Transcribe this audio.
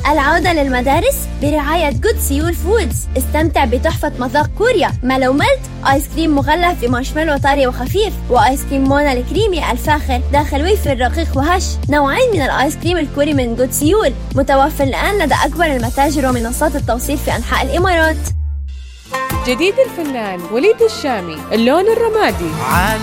العودة للمدارس برعاية جود سيول فودز. استمتع بتحفة مذاق كوريا مالو ميلت، آيس كريم مغلف بمارشميلو طري وخفيف، وآيس كريم مونا الكريمي الفاخر داخل ويفر رقيق وهش. نوعين من الآيس كريم الكوري من جود سيول، متوفر الآن لدى أكبر المتاجر ومنصات التوصيل في أنحاء الإمارات. جديد الفنان وليد الشامي، اللون الرمادي.